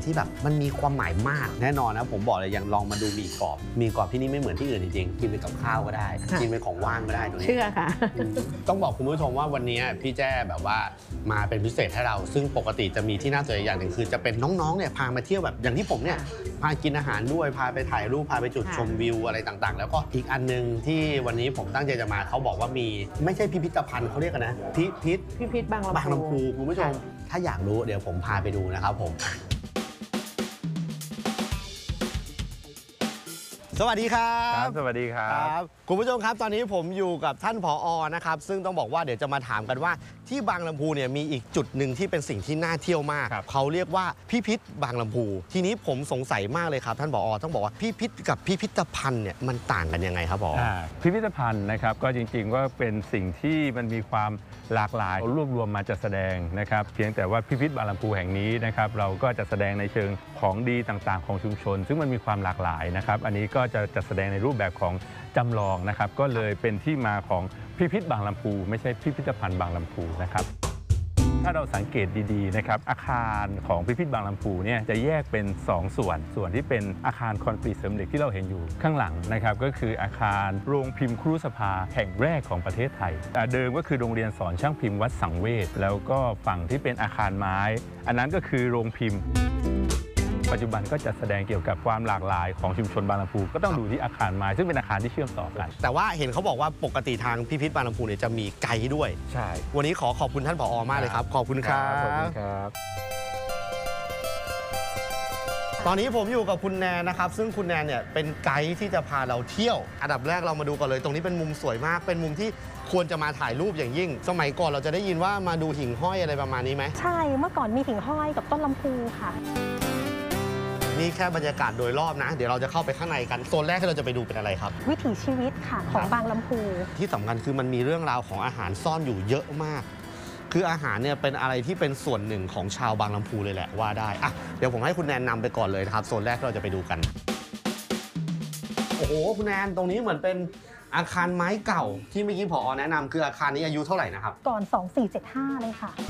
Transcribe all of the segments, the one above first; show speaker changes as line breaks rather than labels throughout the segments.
ที่แบบมันมีความหมายมากแน่นอนนะผมบอกเลยยังลองมาดูหมี่กรอบที่นี่ไม่เหมือนที่อื่นจริงๆกินเป็นกับข้าวก็ได้กินเป็นของว่างก็ได้ตรงนี้
เชื่อค่ะ
ต้องบอกคุณผู้ชมว่าวันนี้พี่แจ้แบบว่ามาเป็นพิเศษให้เราซึ่งปกติจะมีที่น่าสนใจอย่างหนึ่งคือจะเป็นน้องๆเนี่ยพามาเที่ยวแบบอย่างที่ผมเนี่ยพากินอาหารด้วยพาไปถ่ายรูปพาไปจุดชมวิวอะไรต่างๆแล้วก็อีกอันนึงที่วันนี้ผมตั้งใจจะมาเขาบอกว่ามีไม่ใช่พิพิธภัณฑ์เขาเรียกกันนะพิพิธบางลำพูคุณผู้ชมถ้าอยากรู้เดี๋ยวผมพาไปดูนะครับผมสวัสดีครับ
สวัสดีครับ
คุณผู้ชมครับตอนนี้ผมอยู่กับท่านผอ.นะครับซึ่งต้องบอกว่าเดี๋ยวจะมาถามกันว่าที่บางลำพูเนี่ยมีอีกจุดหนึ่งที่เป็นสิ่งที่น่าเที่ยวมากเขาเรียกว่าพิพิธบางลำพูทีนี้ผมสงสัยมากเลยครับท่านผอ.ต้องบอกว่าพิพิธกับพิพิธภัณฑ์เนี่ยมันต่างกันยังไงครับผอ.
พิพิธภัณฑ์นะครับก็จริงๆก็เป็นสิ่งที่มันมีความหลากหลายรวบรวมมาจัดแสดงนะครับเพียงแต่ว่าพิพิธบางลำพูแห่งนี้นะครับเราก็จะแสดงในเชิงของดีต่างๆของชุมชนซึ่งมันมีความหลากหลายนะครับอันนี้ก็จะจัดแสดงในรูปแบบของจำลองนะครับก็เลยเป็นที่มาของพิพิธบางลำพูไม่ใช่พิพิธภัณฑ์บางลำพูนะครับถ้าเราสังเกตดีๆนะครับอาคารของพิพิธบางลำพูเนี่ยจะแยกเป็น2ส่วนที่เป็นอาคารคอนกรีตเสริมเหล็กที่เราเห็นอยู่ข้างหลังนะครับก็คืออาคารโรงพิมพ์ครุสภาแห่งแรกของประเทศไทยเดิมก็คือโรงเรียนสอนช่างพิมพ์วัดสังเวชแล้วก็ฝั่งที่เป็นอาคารไม้อันนั้นก็คือโรงพิมพ์ปัจจุบันก็จะแสดงเกี่ยวกับความหลากหลายของชุมชนบางลำพูก็ต้องดูที่อาคารไม้ซึ่งเป็นอาคารที่เชื่อมต่อกัน
แต่ว่าเห็นเขาบอกว่าปกติทางพิพิธบางลำพูเนี่ยจะมีไกด์ด้วย
ใช่
วันนี้ขอบคุณท่านผอ.มากเลยครับขอบคุณครับตอนนี้ผมอยู่กับคุณแนนนะครับซึ่งคุณแนนเนี่ยเป็นไกด์ที่จะพาเราเที่ยวอันดับแรกเรามาดูกันเลยตรงนี้เป็นมุมสวยมากเป็นมุมที่ควรจะมาถ่ายรูปอย่างยิ่งสมัยก่อนเราจะได้ยินว่ามาดูหิ่งห้อยอะไรประมาณนี้ไหม
ใช่เมื่อก่อนมีหิ่งห้อยกับต้นลำพูค่ะ
นี่แค่บรรยากาศโดยรอบนะเดี๋ยวเราจะเข้าไปข้างในกันโซนแรกที่เราจะไปดูเป็นอะไรครับ
วิถีชีวิตค่ะของบางลำพู
ที่สำคัญคือมันมีเรื่องราวของอาหารซ่อนอยู่เยอะมากคืออาหารเนี่ยเป็นอะไรที่เป็นส่วนหนึ่งของชาวบางลำพูเลยแหละว่าได้อะเดี๋ยวผมให้คุณแนนนำไปก่อนเลยนะครับโซนแรกเราจะไปดูกันโอ้โหคุณแนนตรงนี้เหมือนเป็นอาคารไม้เก่าที่เมื่อกี้ผอ.แนะนำคืออาคารนี้อายุเท่าไหร่นะครับ
ก่อน2475เลยค่ะ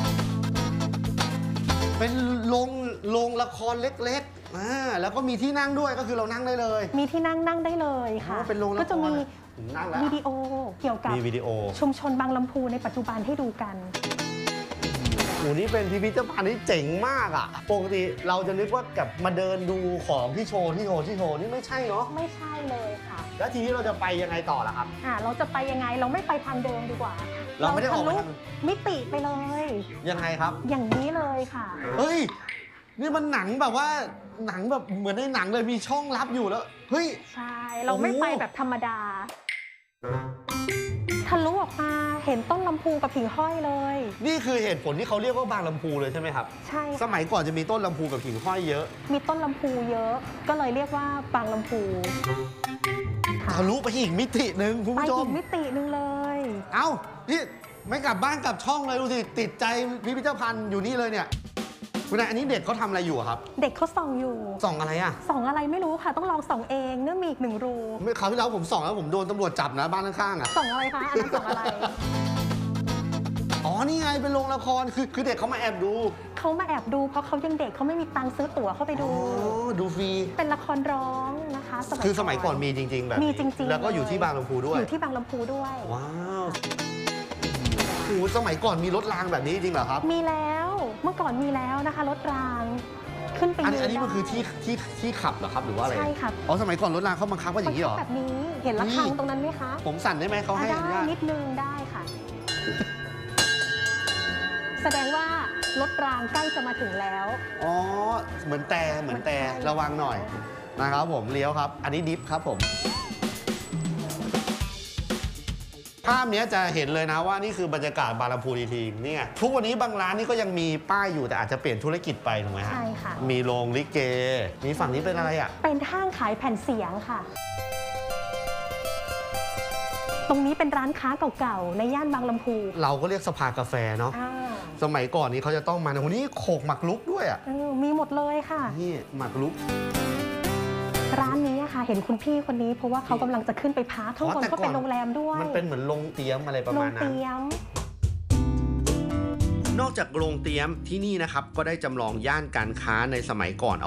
เป็นโรงละครเล็กๆแล้วก็มีที่นั่งด้วยก็คือเรานั่งได้เลย
มีที่นั่งได้เลยค่ะ
เป็นโรงละคร
ก็จะมีวิดีโอเกี่ยวกับชุมชนบางลำพูในปัจจุบันให้ดูกัน
โอ้นี่เป็นพิพิธภัณฑ์ที่เจ๋งมากอ่ะปกติเราจะนึกว่ากับมาเดินดูของที่โชว์นี่ไม่ใช่เนาะ
ไม่ใช่เลยค่ะ
แล้วทีนี้เราจะไปยังไงต่อล่ะครับ
เราจะไปยังไงเราไม่ไปทางเดิมดีกว่า
เราไม่ได้ออก
มิติไปเลย
ยังไงครับ
อย่างนี้เลยค่ะ
เฮ้ยนี่มันหนังแบบว่าหนังแบบเหมือนในหนังเลยมีช่องลับอยู่แล้วเฮ้ย
ใช่เราไม่ไปแบบธรรมดาทะลุออกมาเห็นต้นลำพูกับหิ่งห้อยเลย
นี่คือเหตุผลที่เขาเรียกว่าบางลำพูเลยใช่ไหมครับ
ใช่
สมัยก่อนจะมีต้นลำพูกับหิ่งห้อยเยอะ
มีต้นลำพูเยอะก็เลยเรียกว่าบางลำพู
ทะลุไปอีกมิติหนึ่งคุณผู้ชม
ไปอีกมิติหนึ่งเลย
เอ้านี่ไม่กลับบ้านกลับช่องเลยดูสิติดใจพิพิธภัณฑ์อยู่นี่เลยเนี่ยคุณนายอันนี้เด็กเขาทำอะไรอยู่ครับ
เด็กเขาส่องอยู่
ส่องอะไรอ่ะ
ส่องอะไรไม่รู้ค่ะต้องลองส่องเองเนื่องมีอีก1 รู
ไม่คราวที่แล้วผมส่องแล้วผมโดนตำรวจจับนะบ้านข้างๆอ่ะ
ส่องอะไรคะอันนั้นส่องอะไร
อ๋อนี่ไงเป็นโรงละครคือเด็กเขามาแอบดู
เพราะเขายังเด็กเขาไม่มีตังค์ซื้อตั๋วเข้าไปดู
ดูฟรี
เป็นละครร้องนะคะ
คือสมัยก่อนมีจริงๆแบบ
มีจริงๆ
แล้วก็อยู่ที่บางลำพูด้วย
อยู่ที่บางลำพูด้วย
ว้าวโอ้สมัยก่อนมีรถรางแบบนี้จริงเหรอครับ
มีแล้วเมื่อก่อนมีแล้วนะคะรถรางขึ้นไป
อันนี้มันคือที่ขับเหรอครับหรือว่าอะไร
ใช่ค่ะ
อ๋อสมัยก่อนรถรางเขาบังคับว่าอย่างนี้เหรอ
แบบนี้เห็นระฆังตรงนั้นไหมคะ
ผมสั่นได้ไหมเขาให้
ได้นิดนึงได้ค่ะแสดงว่ารถรางใกล้จะมาถึงแล้ว
อ๋อเหมือนแต่ระวังหน่อยนะครับผมเลี้ยวครับอันนี้ดิฟครับผมภาพนี้จะเห็นเลยนะว่านี่คือบรรยากาศบางลำพูจริงๆเนี่ยทุกวันนี้บางร้านนี่ก็ยังมีป้ายอยู่แต่อาจจะเปลี่ยนธุรกิจไปถูกไหมฮะ
ใช่ค่ะ
มีโรงลิเกนี่ฝั่งนี้เป็นอะไรอ่ะ
เป็นห้างขายแผ่นเสียงค่ะตรงนี้เป็นร้านค้าเก่าๆในย่านบางลำพู
เราก็เรียกสภากาแฟเนาะสมัยก่อนนี้เขาจะต้องมาวันนี้โขกหมักลุกด้วยอ่ะ
มีหมดเลยค่ะ
นี่หมักลุก
ร้านนี้ค่ะเห็นคุณพี่คนนี้เพราะว่าเขากำลังจะขึ้นไปพักข้างบนก็เป็นโรงแรมด้วย
มันเป็นเหมือนโรงเตี๊ยมอะไรประมาณนั้น
โรงเตี๊ยม
นอกจากโรงเตรียมที่นี่นะครับก็ได้จำลองย่านการค้าในสมัยก่อน